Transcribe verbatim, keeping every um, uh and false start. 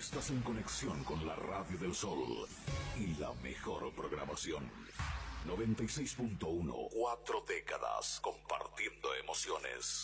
Estás en conexión con la Radio del Sol y la mejor programación. noventa y seis punto uno, cuatro décadas compartiendo emociones.